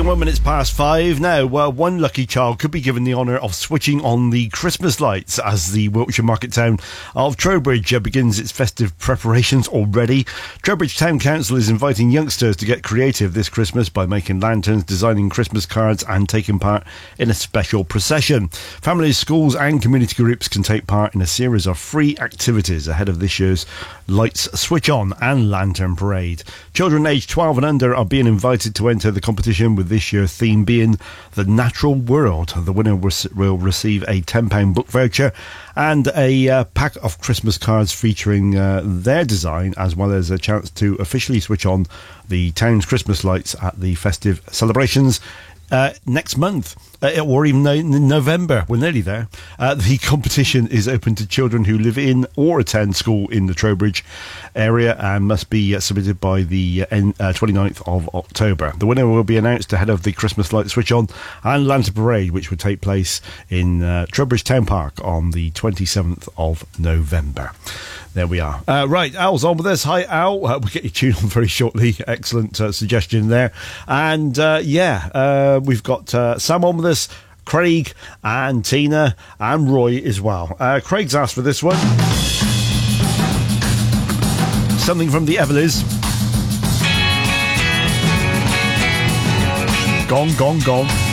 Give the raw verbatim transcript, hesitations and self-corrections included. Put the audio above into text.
twenty-one minutes past five now. Well, one lucky child could be given the honour of switching on the Christmas lights as the Wiltshire market town of Trowbridge uh, begins its festive preparations already. Trowbridge Town Council is inviting youngsters to get creative this Christmas by making lanterns, designing Christmas cards and taking part in a special procession. Families, schools and community groups can take part in a series of free activities ahead of this year's Lights Switch On and Lantern Parade. Children aged twelve and under are being invited to enter the competition, with this year's theme being The Natural World. The winner will receive a ten pounds book voucher and a uh, pack of Christmas cards featuring uh, their design, as well as a chance to officially switch on the town's Christmas lights at the festive celebrations uh, next month. Uh, or even in November. We're nearly there. Uh, the competition is open to children who live in or attend school in the Trowbridge area and must be uh, submitted by the uh, uh, twenty-ninth of October. The winner will be announced ahead of the Christmas light switch on and Lantern Parade, which will take place in uh, Trowbridge Town Park on the twenty-seventh of November. There we are. Uh, right, Al's on with us. Hi, Al. Uh, we'll get your tune on very shortly. Excellent uh, suggestion there. And uh, yeah, uh, we've got uh, Sam on with us, Craig and Tina and Roy as well. Uh, Craig's asked for this one. Something from the Everleys. Gone, gone, gone.